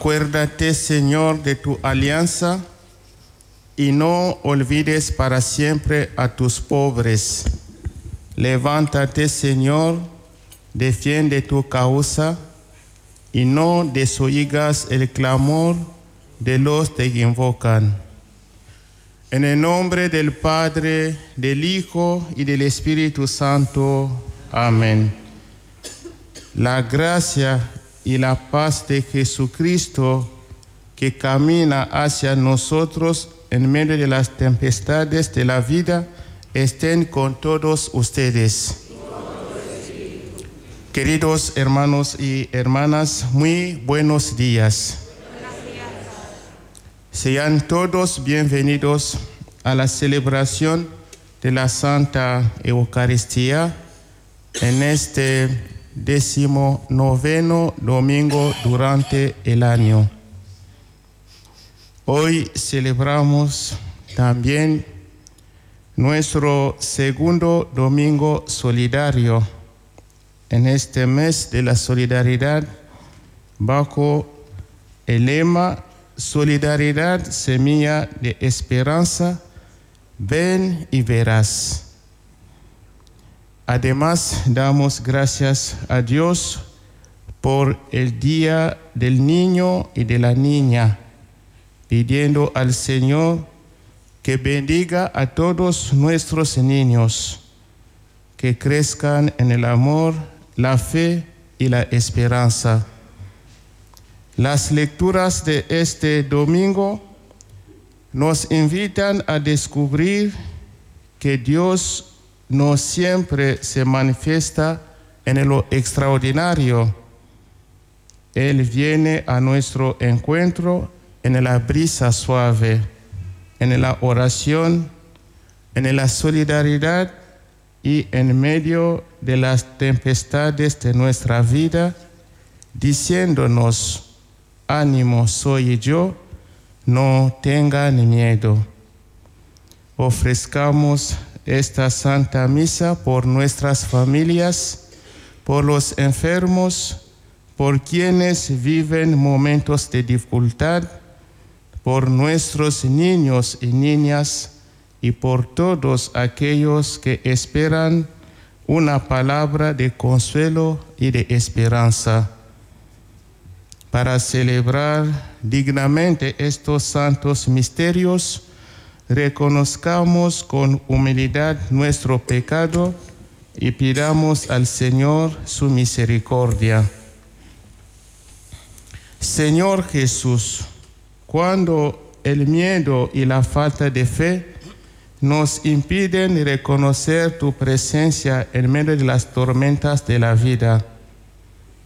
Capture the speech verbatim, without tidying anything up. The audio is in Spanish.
Acuérdate, Señor, de tu alianza y no olvides para siempre a tus pobres. Levántate, Señor, defiende tu causa y no desoigas el clamor de los que te invocan. En el nombre del Padre, del Hijo y del Espíritu Santo. Amén. La gracia y la paz de Jesucristo, que camina hacia nosotros en medio de las tempestades de la vida, estén con todos ustedes. Queridos hermanos y hermanas, muy buenos días. Sean todos bienvenidos a la celebración de la Santa Eucaristía en este décimo noveno domingo durante el año. Hoy celebramos también nuestro segundo domingo solidario en este mes de la solidaridad bajo el lema Solidaridad, semilla de esperanza, ven y verás. Además, damos gracias a Dios por el Día del Niño y de la Niña, pidiendo al Señor que bendiga a todos nuestros niños, que crezcan en el amor, la fe y la esperanza. Las lecturas de este domingo nos invitan a descubrir que Dios no siempre se manifiesta en lo extraordinario. Él viene a nuestro encuentro en la brisa suave, en la oración, en la solidaridad y en medio de las tempestades de nuestra vida, diciéndonos: ánimo, soy yo, no tengan miedo. Ofrezcamos esta Santa Misa por nuestras familias, por los enfermos, por quienes viven momentos de dificultad, por nuestros niños y niñas y por todos aquellos que esperan una palabra de consuelo y de esperanza. Para celebrar dignamente estos santos misterios, reconozcamos con humildad nuestro pecado y pidamos al Señor su misericordia. Señor Jesús, cuando el miedo y la falta de fe nos impiden reconocer tu presencia en medio de las tormentas de la vida,